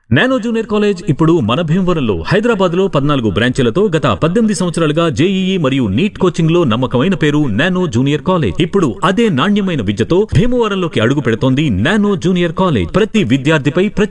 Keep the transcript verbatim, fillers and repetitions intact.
Nano junior college ఇప్పుడు మన భీమవరంలో హైదరాబాద్ లో పద్నాలుగు బ్రాంచీలతో గత పద్దెనిమిది సంవత్సరాలుగా జేఈఈ మరియు నీట్ కోచింగ్ లో నమ్మకమైన పేరు నానో జూనియర్ కాలేజ్. ఇప్పుడు అదే నాణ్యమైన విద్యతో భీమవరంలోకి అడుగు పెడుతోంది నానో జూనియర్ కాలేజ్. ప్రతి విద్యార్థిపై